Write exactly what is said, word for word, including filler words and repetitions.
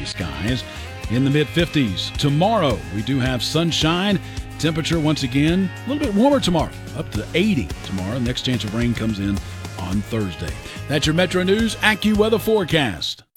cloudy skies in the mid fifties. Tomorrow, we do have sunshine. Temperature, once again, a little bit warmer tomorrow, up to eighty tomorrow. Next chance of rain comes in on Thursday. That's your Metro News AccuWeather forecast.